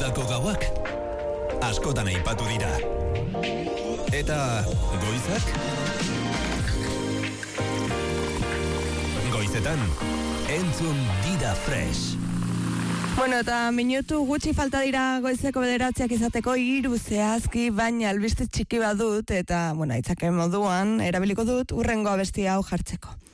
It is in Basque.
udako gauak askotan aipatu dira. Eta goizak? Goizetan, entzun Dida Fresh. Bueno, eta minutu gutxi falta dira goizeko 9 izateko 3 zehazki, baina albiste txiki badut, eta, aitzake moduan, erabiliko dut urrengo abestia hau jartzeko.